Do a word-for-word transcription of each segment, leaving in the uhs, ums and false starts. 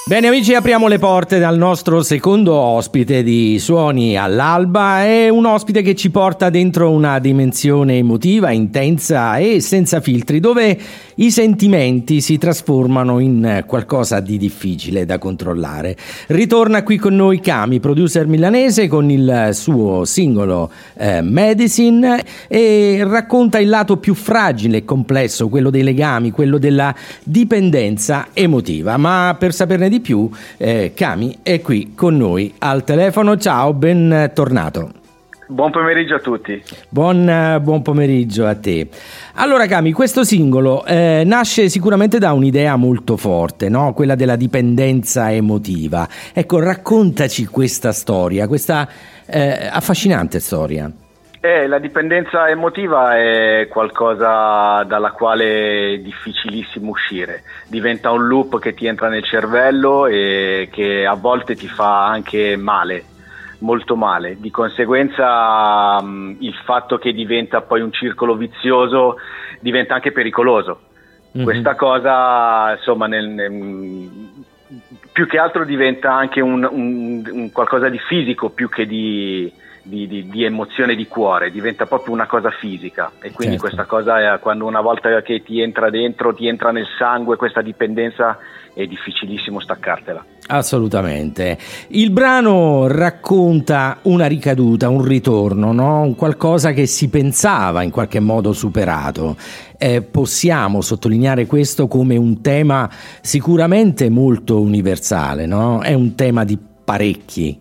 Bene amici, apriamo le porte dal nostro secondo ospite di Suoni all'Alba. È un ospite che ci porta dentro una dimensione emotiva, intensa e senza filtri, dove i sentimenti si trasformano in qualcosa di difficile da controllare. Ritorna qui con noi Cami, producer milanese, con il suo singolo eh, Medicine, e racconta il lato più fragile e complesso, quello dei legami, quello della dipendenza emotiva. Ma per saperne di più, eh, Cami è qui con noi al telefono. Ciao, bentornato. Buon pomeriggio a tutti. Buon, buon pomeriggio a te. Allora Cami, questo singolo eh, nasce sicuramente da un'idea molto forte, no? Quella della dipendenza emotiva. Ecco, raccontaci questa storia, questa eh, affascinante storia. Eh, la dipendenza emotiva è qualcosa dalla quale è difficilissimo uscire. Diventa un loop che ti entra nel cervello e che a volte ti fa anche male, molto male. Di conseguenza mh, il fatto che diventa poi un circolo vizioso diventa anche pericoloso. Mm-hmm. Questa cosa, insomma, nel, nel, più che altro diventa anche un, un, un qualcosa di fisico più che di... Di, di, di emozione di cuore, diventa proprio una cosa fisica, e quindi certo. Questa cosa è, quando una volta che ti entra dentro, ti entra nel sangue, questa dipendenza, è difficilissimo staccartela. Assolutamente. Il brano racconta una ricaduta, un ritorno, no? Un qualcosa che si pensava in qualche modo superato. Eh, possiamo sottolineare questo come un tema sicuramente molto universale, no? È un tema di parecchi.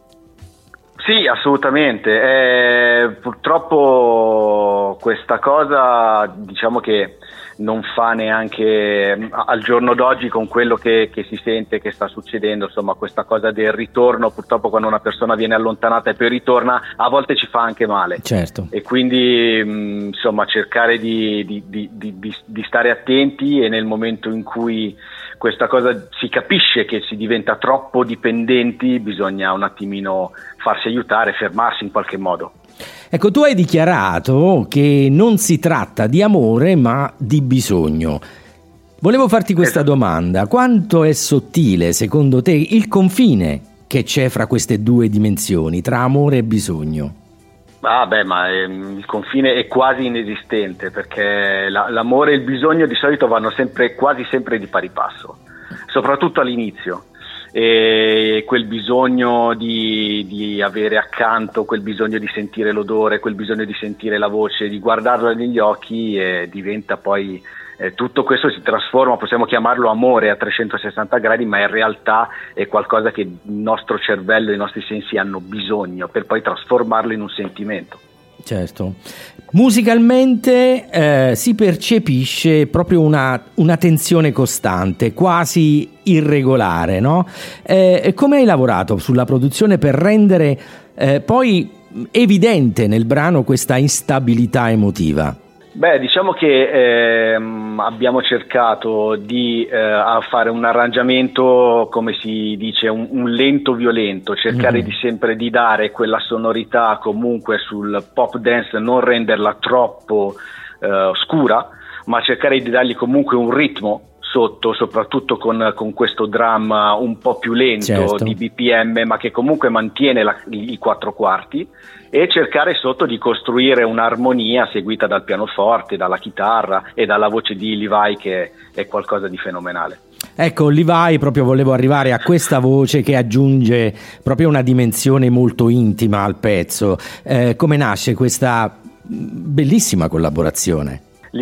Sì, assolutamente. Eh, purtroppo questa cosa, diciamo che non fa neanche al giorno d'oggi con quello che, che si sente che sta succedendo, insomma, questa cosa del ritorno, purtroppo quando una persona viene allontanata e poi ritorna, a volte ci fa anche male. Certo. E quindi mh, insomma cercare di, di, di, di, di stare attenti, e nel momento in cui questa cosa si capisce che si diventa troppo dipendenti, bisogna un attimino farsi aiutare, fermarsi in qualche modo. Ecco, tu hai dichiarato che non si tratta di amore ma di bisogno. Volevo farti questa esatto. domanda: quanto è sottile secondo te il confine che c'è fra queste due dimensioni, tra amore e bisogno? Ah beh, ma ehm, il confine è quasi inesistente, perché la, l'amore e il bisogno di solito vanno sempre, quasi sempre di pari passo, soprattutto all'inizio. E quel bisogno di, di avere accanto, quel bisogno di sentire l'odore, quel bisogno di sentire la voce, di guardarla negli occhi, e diventa poi eh, tutto questo si trasforma, possiamo chiamarlo amore a trecentosessanta gradi, ma in realtà è qualcosa che il nostro cervello e i nostri sensi hanno bisogno per poi trasformarlo in un sentimento. Certo. Musicalmente eh, si percepisce proprio una, una tensione costante, quasi irregolare, no? Eh, come hai lavorato sulla produzione per rendere eh, poi evidente nel brano questa instabilità emotiva? Beh, diciamo che ehm, abbiamo cercato di eh, fare un arrangiamento, come si dice, un, un lento violento, cercare mm-hmm. di sempre di dare quella sonorità comunque sul pop dance, non renderla troppo eh, scura, ma cercare di dargli comunque un ritmo sotto, soprattutto con, con questo drum un po' più lento, certo. di B P M, ma che comunque mantiene la, i quattro quarti, e cercare sotto di costruire un'armonia seguita dal pianoforte, dalla chitarra e dalla voce di Levi, che è qualcosa di fenomenale. Ecco, Levi, proprio volevo arrivare a questa voce che aggiunge proprio una dimensione molto intima al pezzo. Eh, come nasce questa bellissima collaborazione?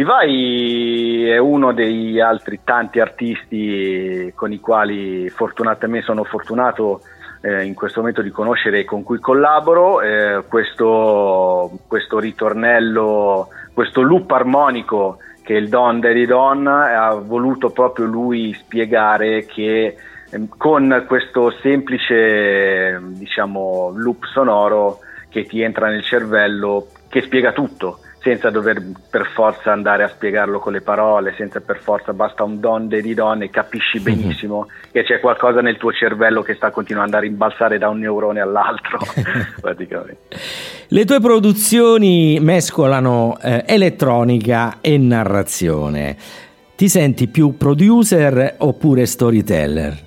Levi è uno degli altri tanti artisti con i quali fortunatamente sono fortunato eh, in questo momento di conoscere e con cui collaboro. Eh, questo, questo ritornello, questo loop armonico che è il Don Daddy Don, ha voluto proprio lui spiegare che eh, con questo semplice, diciamo, loop sonoro che ti entra nel cervello, che spiega tutto, senza dover per forza andare a spiegarlo con le parole, senza per forza, basta un don di don e capisci benissimo mm-hmm. che c'è qualcosa nel tuo cervello che sta continuando a rimbalzare da un neurone all'altro, praticamente. Le tue produzioni mescolano eh, elettronica e narrazione. Ti senti più producer oppure storyteller?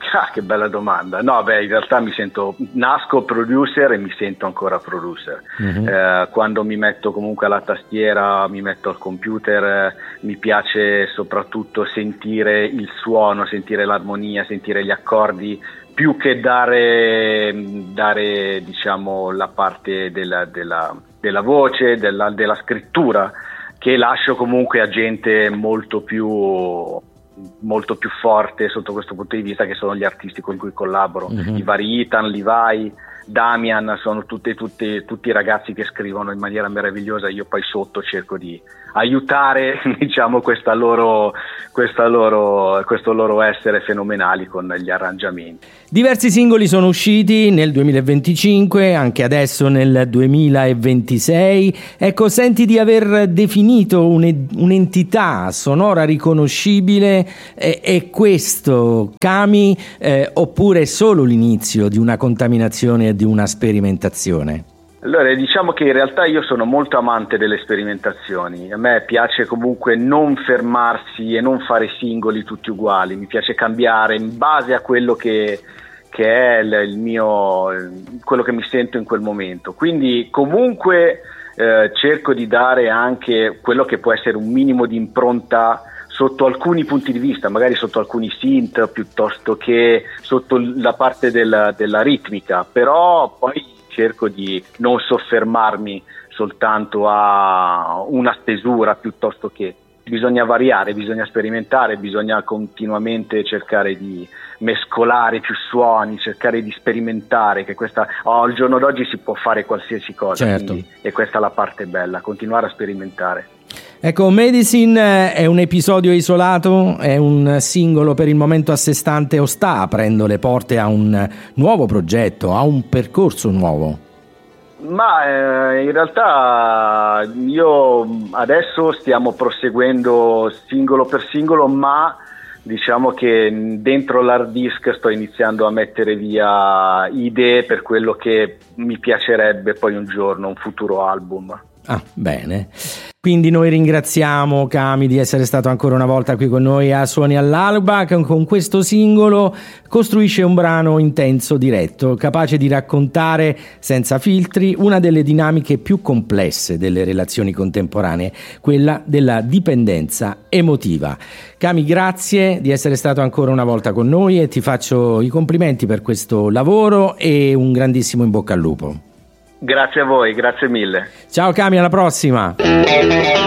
Ah, che bella domanda. No, beh, in realtà mi sento, nasco producer e mi sento ancora producer. Mm-hmm. Eh, quando mi metto comunque alla tastiera, mi metto al computer, eh, mi piace soprattutto sentire il suono, sentire l'armonia, sentire gli accordi, più che dare, dare diciamo, la parte della, della, della voce, della, della scrittura, che lascio comunque a gente molto più molto più forte sotto questo punto di vista, che sono gli artisti con cui collaboro. Mm-hmm. I vari Ethan, Levi, Damian, sono tutti, tutti, tutti ragazzi che scrivono in maniera meravigliosa. Io poi sotto cerco di aiutare, diciamo, questa loro, questa loro, questo loro essere fenomenali con gli arrangiamenti. Diversi singoli sono usciti nel duemilaventicinque, anche adesso nel duemilaventisei. Ecco, senti di aver definito un'entità sonora riconoscibile? È, è questo, Cami, eh, oppure è solo l'inizio di una contaminazione e di una sperimentazione? Allora, diciamo che in realtà io sono molto amante delle sperimentazioni. A me piace comunque non fermarsi e non fare singoli tutti uguali, mi piace cambiare in base a quello che, che è il, il mio, quello che mi sento in quel momento. Quindi comunque eh, cerco di dare anche quello che può essere un minimo di impronta sotto alcuni punti di vista, magari sotto alcuni synth piuttosto che sotto la parte della, della ritmica, però poi cerco di non soffermarmi soltanto a una stesura, piuttosto che bisogna variare, bisogna sperimentare, bisogna continuamente cercare di mescolare più suoni, cercare di sperimentare, che questa oh, al giorno d'oggi si può fare qualsiasi cosa, certo. Quindi, e questa è la parte bella, continuare a sperimentare. Ecco, Medicine è un episodio isolato, è un singolo per il momento a sé stante o sta aprendo le porte a un nuovo progetto, a un percorso nuovo? Ma eh, in realtà io adesso stiamo proseguendo singolo per singolo, ma diciamo che dentro l'hard disk sto iniziando a mettere via idee per quello che mi piacerebbe poi un giorno, un futuro album. Ah, bene. Quindi noi ringraziamo Cami di essere stato ancora una volta qui con noi a Suoni all'Alba, che con questo singolo costruisce un brano intenso, diretto, capace di raccontare senza filtri una delle dinamiche più complesse delle relazioni contemporanee, quella della dipendenza emotiva. Cami, grazie di essere stato ancora una volta con noi e ti faccio i complimenti per questo lavoro e un grandissimo in bocca al lupo. Grazie a voi, grazie mille. Ciao Cami, alla prossima.